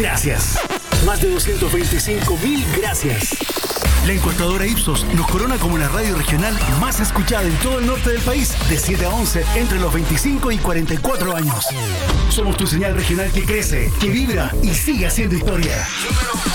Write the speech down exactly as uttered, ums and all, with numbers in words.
gracias. Más de doscientos veinticinco mil gracias. La encuestadora Ipsos nos corona como la radio regional más escuchada en todo el norte del país, de siete a once, entre los veinticinco y cuarenta y cuatro años. Somos tu señal regional que crece, que vibra y sigue haciendo historia.